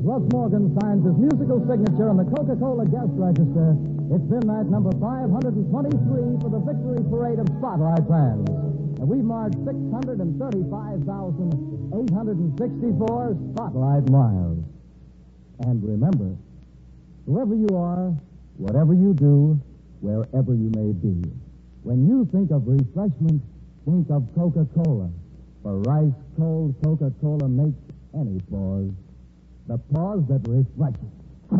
Russ Morgan signs his musical signature on the Coca-Cola guest register. It's been that number 523 for the victory parade of Spotlight fans. And we've marched 635,864 Spotlight miles. And remember, whoever you are, whatever you do, wherever you may be, when you think of refreshment, think of Coca-Cola. For ice-cold Coca-Cola makes any pause the pause that refreshes.